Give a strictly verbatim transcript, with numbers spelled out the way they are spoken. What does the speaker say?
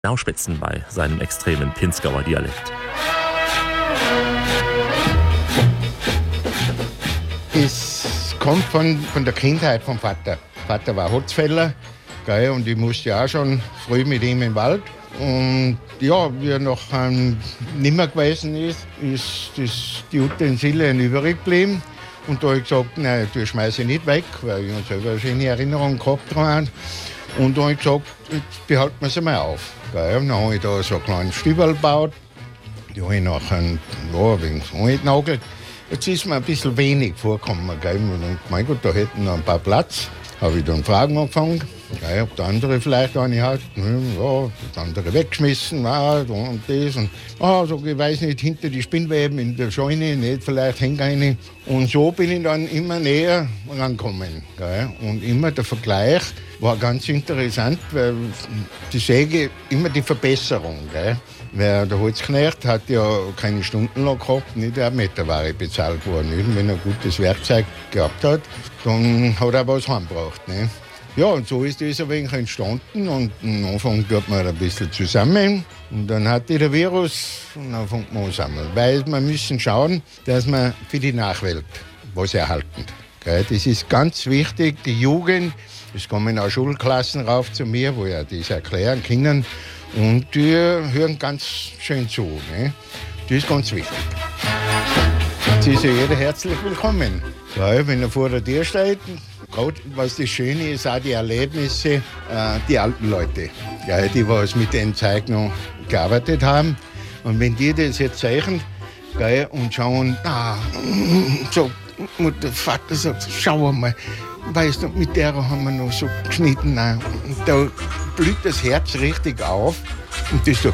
Auspitzen bei seinem extremen Pinzgauer Dialekt. Es kommt von, von der Kindheit vom Vater. Vater war Holzfäller, gell, und ich musste ja auch schon früh mit ihm im Wald. Und ja, wie er noch ähm, nimmer gewesen ist, ist das, die Utensilien übrig geblieben. Und da habe ich gesagt, nein, die schmeiße ich nicht weg, weil ich selber eine schöne Erinnerung gehabt habe. Und da habe ich gesagt, jetzt behalten wir sie mal auf. Gell. Und dann habe ich da so einen kleinen Stübel gebaut. Die habe ich nachher ja, ein wenig angenagelt. Jetzt ist mir ein bisschen wenig vorgekommen. Gell. Und mein Gott, da hätten noch ein paar Platz. Habe ich dann Fragen angefangen, ja, ob der andere vielleicht eine hat. Ja, das andere weggeschmissen, ja, und das. Und ah, so, ich weiß nicht, hinter die Spinnweben in der Scheune, nicht, vielleicht hängt eine. Und so bin ich dann immer näher rangekommen. Gell. Und immer der Vergleich war ganz interessant, weil die Säge immer die Verbesserung. Gell. Weil der Holzknecht hat ja keine Stundenlohn gehabt, nicht eine Meterware bezahlt worden. Nicht? Wenn er ein gutes Werkzeug gehabt hat, dann hat er was heimgebracht. Nicht? Ja, und so ist das ein wenig entstanden. Und am Anfang tut man ein bisschen zusammen. Und dann hatte der Virus und dann fängt man an sammeln. Weil wir müssen schauen, dass wir für die Nachwelt was erhalten. Das ist ganz wichtig, die Jugend. Es kommen auch Schulklassen rauf zu mir, wo ja das erklären können. Und die hören ganz schön zu. Ne? Das ist ganz wichtig. Jetzt ist ja jeder herzlich willkommen. Ja, wenn er vor der Tür steht, gerade was das Schöne ist, auch die Erlebnisse, äh, die alten Leute, ja, die was mit den Zeichnungen gearbeitet haben. Und wenn die das jetzt zeichnen gell, und schauen, ah, so, Mutter, Vater sagt, schau mal, weißt du, mit der haben wir noch so geschnitten. Und da blüht das Herz richtig auf. Und das